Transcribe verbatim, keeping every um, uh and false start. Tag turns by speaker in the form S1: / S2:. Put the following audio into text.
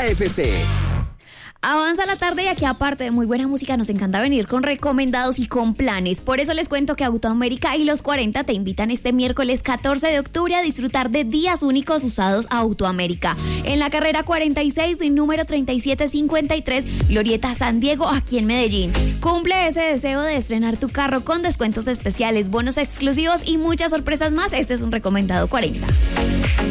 S1: K F C.
S2: Avanza la tarde y aquí, aparte de muy buena música, nos encanta venir con recomendados y con planes. Por eso les cuento que Autoamérica y los cuarenta te invitan este miércoles catorce de octubre a disfrutar de días únicos usados a Autoamérica. En la carrera cuarenta y seis, número treinta y siete cincuenta y tres, Glorieta San Diego, aquí en Medellín. Cumple ese deseo de estrenar tu carro con descuentos especiales, bonos exclusivos y muchas sorpresas más. Este es un recomendado cuarenta.